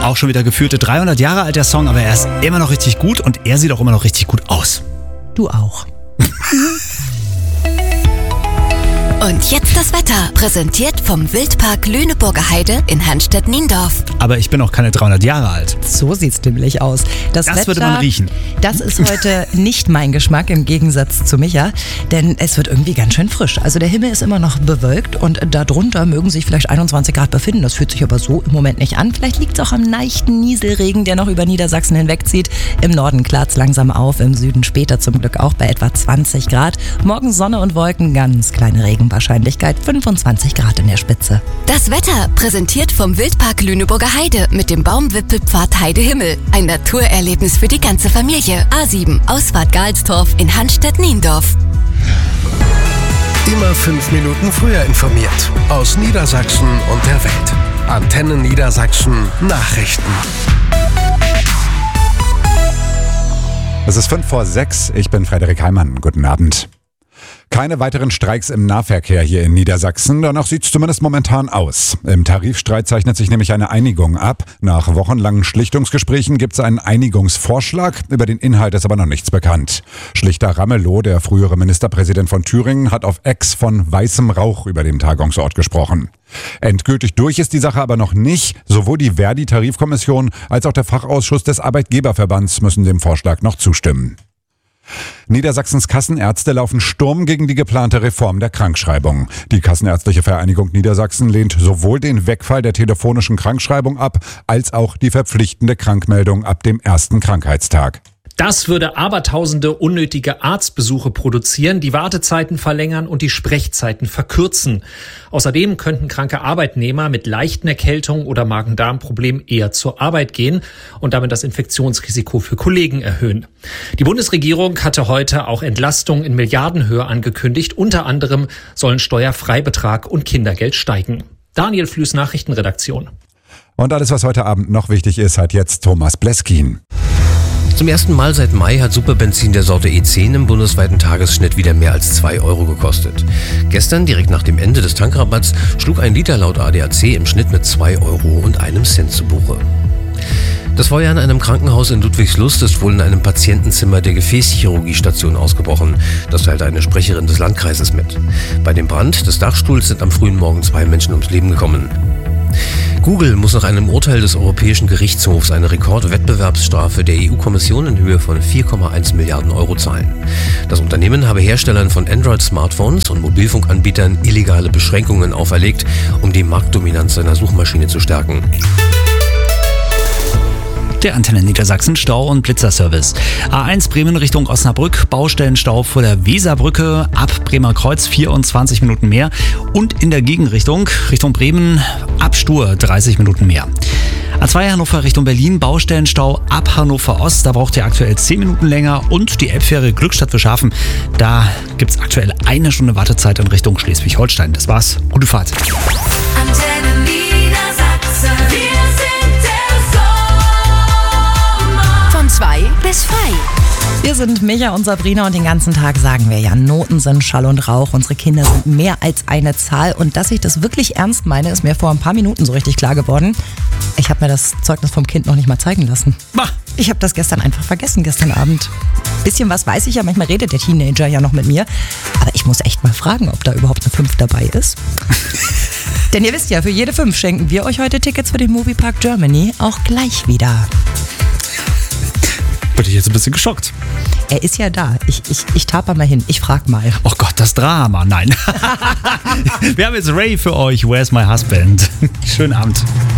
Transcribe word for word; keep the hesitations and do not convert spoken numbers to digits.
Auch schon wieder gefühlte dreihundert Jahre alt der Song, aber er ist immer noch richtig gut und er sieht auch immer noch richtig gut aus. Du auch. Und jetzt das Wetter, präsentiert vom Wildpark Lüneburger Heide in Hanstedt-Niendorf. Aber ich bin auch keine dreihundert Jahre alt. So sieht's nämlich aus. Das, Das Wetter, würde man riechen. Das ist heute nicht mein Geschmack im Gegensatz zu Micha, denn es wird irgendwie ganz schön frisch. Also der Himmel ist immer noch bewölkt und darunter mögen sich vielleicht einundzwanzig Grad befinden. Das fühlt sich aber so im Moment nicht an. Vielleicht liegt es auch am leichten Nieselregen, der noch über Niedersachsen hinwegzieht. Im Norden klart's langsam auf, im Süden später zum Glück auch bei etwa zwanzig Grad. Morgen Sonne und Wolken, ganz kleine Regenwahrscheinlichkeit, fünfundzwanzig Grad in der Spitze. Das Wetter, präsentiert vom Wildpark Lüneburger Heide mit dem Baumwipfelpfad Heidehimmel. Ein Naturerlebnis für die ganze Familie. A sieben, Ausfahrt Galstorf in Hanstedt-Niendorf. Immer fünf Minuten früher informiert. Aus Niedersachsen und der Welt. Antenne Niedersachsen Nachrichten. Es ist fünf vor sechs. Ich bin Frederik Heimann. Guten Abend. Keine weiteren Streiks im Nahverkehr hier in Niedersachsen, danach sieht es zumindest momentan aus. Im Tarifstreit zeichnet sich nämlich eine Einigung ab. Nach wochenlangen Schlichtungsgesprächen gibt es einen Einigungsvorschlag, über den Inhalt ist aber noch nichts bekannt. Schlichter Ramelow, der frühere Ministerpräsident von Thüringen, hat auf Ex von weißem Rauch über dem Tagungsort gesprochen. Endgültig durch ist die Sache aber noch nicht. Sowohl die Verdi-Tarifkommission als auch der Fachausschuss des Arbeitgeberverbands müssen dem Vorschlag noch zustimmen. Niedersachsens Kassenärzte laufen Sturm gegen die geplante Reform der Krankschreibung. Die Kassenärztliche Vereinigung Niedersachsen lehnt sowohl den Wegfall der telefonischen Krankschreibung ab, als auch die verpflichtende Krankmeldung ab dem ersten Krankheitstag. Das würde abertausende unnötige Arztbesuche produzieren, die Wartezeiten verlängern und die Sprechzeiten verkürzen. Außerdem könnten kranke Arbeitnehmer mit leichten Erkältungen oder Magen-Darm-Problemen eher zur Arbeit gehen und damit das Infektionsrisiko für Kollegen erhöhen. Die Bundesregierung hatte heute auch Entlastungen in Milliardenhöhe angekündigt. Unter anderem sollen Steuerfreibetrag und Kindergeld steigen. Daniel Flüß, Nachrichtenredaktion. Und alles, was heute Abend noch wichtig ist, hat jetzt Thomas Bleskin. Zum ersten Mal seit Mai hat Superbenzin der Sorte E zehn im bundesweiten Tagesschnitt wieder mehr als zwei Euro gekostet. Gestern, direkt nach dem Ende des Tankrabatts, schlug ein Liter laut A D A C im Schnitt mit zwei Euro und einem Cent zu Buche. Das Feuer in einem Krankenhaus in Ludwigslust ist wohl in einem Patientenzimmer der Gefäßchirurgiestation ausgebrochen. Das teilte eine Sprecherin des Landkreises mit. Bei dem Brand des Dachstuhls sind am frühen Morgen zwei Menschen ums Leben gekommen. Google muss nach einem Urteil des Europäischen Gerichtshofs eine Rekordwettbewerbsstrafe der E U-Kommission in Höhe von vier Komma eins Milliarden Euro zahlen. Das Unternehmen habe Herstellern von Android-Smartphones und Mobilfunkanbietern illegale Beschränkungen auferlegt, um die Marktdominanz seiner Suchmaschine zu stärken. Der Antenne Niedersachsen Stau- und Blitzerservice. A eins Bremen Richtung Osnabrück, Baustellenstau vor der Weserbrücke, ab Bremer Kreuz vierundzwanzig Minuten mehr und in der Gegenrichtung Richtung Bremen ab Stur dreißig Minuten mehr. A zwei Hannover Richtung Berlin, Baustellenstau ab Hannover Ost, da braucht ihr aktuell zehn Minuten länger und die Elbfähre Glückstadt für Schafen, da gibt es aktuell eine Stunde Wartezeit in Richtung Schleswig-Holstein. Das war's, gute Fahrt. Antenne Niedersachsen, wir sind der Sommer. Von zwei bis frei. Wir sind Micha und Sabrina und den ganzen Tag sagen wir ja, Noten sind Schall und Rauch. Unsere Kinder sind mehr als eine Zahl und dass ich das wirklich ernst meine, ist mir vor ein paar Minuten so richtig klar geworden. Ich habe mir das Zeugnis vom Kind noch nicht mal zeigen lassen. Ich habe das gestern einfach vergessen, gestern Abend. Bisschen was weiß ich ja, manchmal redet der Teenager ja noch mit mir. Aber ich muss echt mal fragen, ob da überhaupt eine fünf dabei ist. Denn ihr wisst ja, für jede fünf schenken wir euch heute Tickets für den Moviepark Germany auch gleich wieder. Bin ich jetzt ein bisschen geschockt. Er ist ja da. Ich, ich, ich taper mal hin. Ich frag mal. Oh Gott, das Drama. Nein. Wir haben jetzt Ray für euch. Where's my husband? Schönen Abend.